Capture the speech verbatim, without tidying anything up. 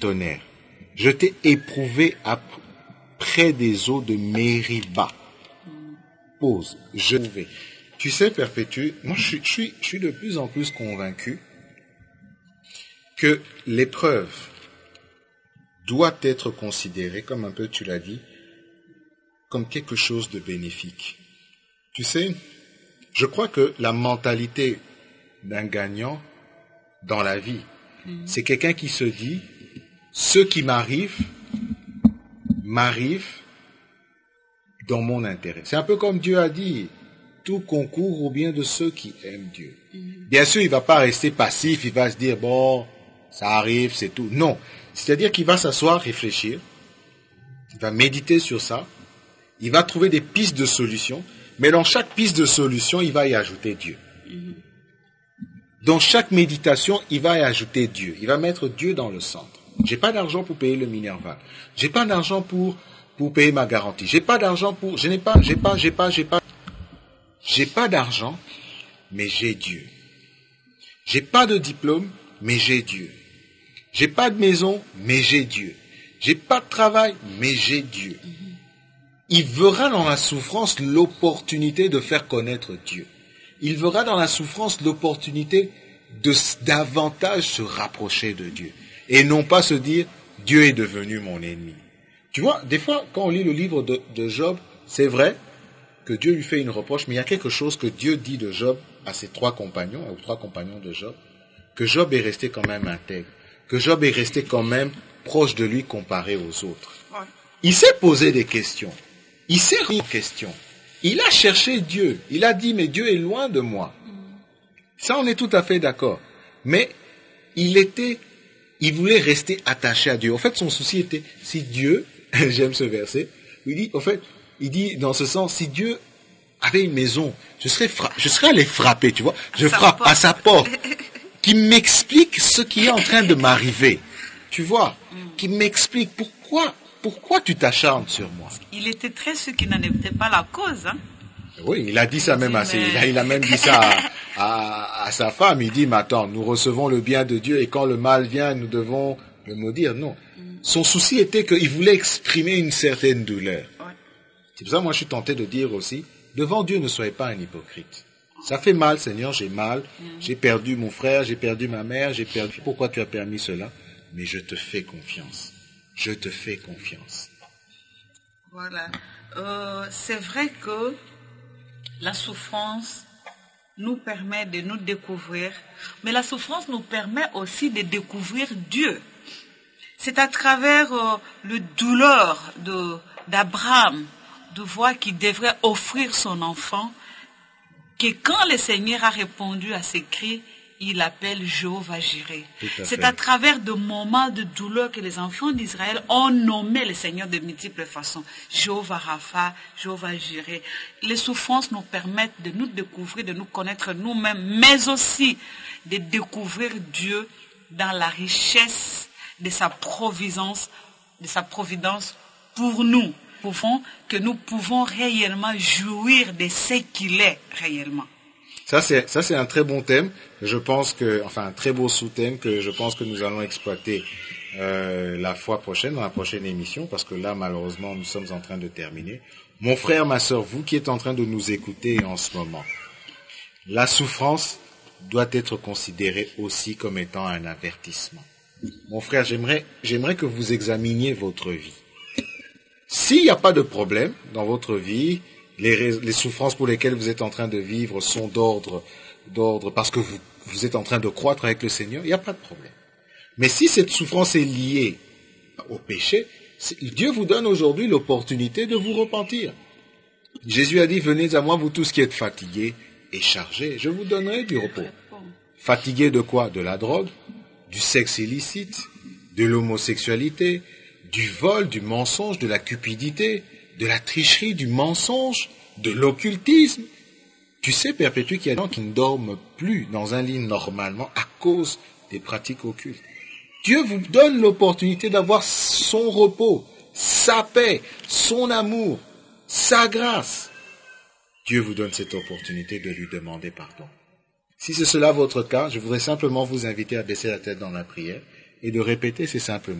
tonnerre. Je t'ai éprouvé à près des eaux de Mériba. Pause. Je vais. Tu sais, Perpétue, moi je suis, je, suis, je suis de plus en plus convaincu que l'épreuve doit être considérée, comme un peu tu l'as dit, comme quelque chose de bénéfique. Tu sais, je crois que la mentalité d'un gagnant dans la vie, mmh. c'est quelqu'un qui se dit, ce qui m'arrive, m'arrive dans mon intérêt. C'est un peu comme Dieu a dit, tout concourt au bien de ceux qui aiment Dieu. Mmh. Bien sûr, il ne va pas rester passif, il va se dire, bon, ça arrive, c'est tout. Non, c'est-à-dire qu'il va s'asseoir, réfléchir, il va méditer sur ça, il va trouver des pistes de solutions, mais dans chaque piste de solution, il va y ajouter Dieu. Mmh. Dans chaque méditation, il va y ajouter Dieu. Il va mettre Dieu dans le centre. J'ai pas d'argent pour payer le Minerval. J'ai pas d'argent pour, pour payer ma garantie. J'ai pas d'argent pour, je n'ai pas, j'ai pas, j'ai pas, j'ai pas, j'ai pas d'argent, mais j'ai Dieu. J'ai pas de diplôme, mais j'ai Dieu. J'ai pas de maison, mais j'ai Dieu. J'ai pas de travail, mais j'ai Dieu. Il verra dans la souffrance l'opportunité de faire connaître Dieu. Il verra dans la souffrance l'opportunité de davantage se rapprocher de Dieu. Et non pas se dire, Dieu est devenu mon ennemi. Tu vois, des fois, quand on lit le livre de, de Job, c'est vrai que Dieu lui fait une reproche, mais il y a quelque chose que Dieu dit de Job à ses trois compagnons, aux trois compagnons de Job, que Job est resté quand même intègre, que Job est resté quand même proche de lui comparé aux autres. Il s'est posé des questions. Il s'est remis des questions. Il a cherché Dieu. Il a dit, mais Dieu est loin de moi. Ça, on est tout à fait d'accord. Mais il était, il voulait rester attaché à Dieu. En fait, son souci était, si Dieu, j'aime ce verset, il dit, en fait, il dit dans ce sens, si Dieu avait une maison, je serais, fra- je serais allé frapper, tu vois. Je frappe à sa porte. Qui m'explique ce qui est en train de m'arriver. Tu vois, qui m'explique pourquoi. Pourquoi tu t'acharnes sur moi? Il était très sûr qu'il n'en était pas la cause. Hein? Oui, il a dit ça même à ses, mais... il a même dit ça à, à, à sa femme. Il dit, mais attends, nous recevons le bien de Dieu et quand le mal vient, nous devons le maudire. Non. Mm. Son souci était qu'il voulait exprimer une certaine douleur. Ouais. C'est pour ça que moi je suis tenté de dire aussi, devant Dieu ne soyez pas un hypocrite. Ça fait mal, Seigneur, j'ai mal. Mm. J'ai perdu mon frère, j'ai perdu ma mère, j'ai perdu... Pourquoi tu as permis cela? Mais je te fais confiance. Je te fais confiance. Voilà. Euh, c'est vrai que la souffrance nous permet de nous découvrir, mais la souffrance nous permet aussi de découvrir Dieu. C'est à travers euh, le douleur de, d'Abraham de voir qu'il devrait offrir son enfant que quand le Seigneur a répondu à ses cris, il appelle Jéhovah Jireh. C'est à travers de moments de douleur que les enfants d'Israël ont nommé le Seigneur de multiples façons. Jéhovah Rapha, Jéhovah Jireh. Les souffrances nous permettent de nous découvrir, de nous connaître nous-mêmes, mais aussi de découvrir Dieu dans la richesse de sa providence, de sa providence pour nous. Pouvons, que nous pouvons réellement jouir de ce qu'il est réellement. Ça c'est, ça c'est un très bon thème, je pense que, enfin un très beau sous-thème que je pense que nous allons exploiter euh, la fois prochaine, dans la prochaine émission, parce que là malheureusement nous sommes en train de terminer. Mon frère, ma sœur, vous qui êtes en train de nous écouter en ce moment, la souffrance doit être considérée aussi comme étant un avertissement. Mon frère, j'aimerais, j'aimerais que vous examiniez votre vie. S'il n'y a pas de problème dans votre vie, Les, les souffrances pour lesquelles vous êtes en train de vivre sont d'ordre, d'ordre parce que vous, vous êtes en train de croître avec le Seigneur, il n'y a pas de problème. Mais si cette souffrance est liée au péché, Dieu vous donne aujourd'hui l'opportunité de vous repentir. Jésus a dit, venez à moi vous tous qui êtes fatigués et chargés, je vous donnerai du repos. Fatigués de quoi? De la drogue, du sexe illicite, de l'homosexualité, du vol, du mensonge, de la cupidité, de la tricherie, du mensonge, de l'occultisme. Tu sais, Perpétue, qu'il y a des gens qui ne dorment plus dans un lit normalement à cause des pratiques occultes. Dieu vous donne l'opportunité d'avoir son repos, sa paix, son amour, sa grâce. Dieu vous donne cette opportunité de lui demander pardon. Si c'est cela votre cas, je voudrais simplement vous inviter à baisser la tête dans la prière et de répéter ces simples mots.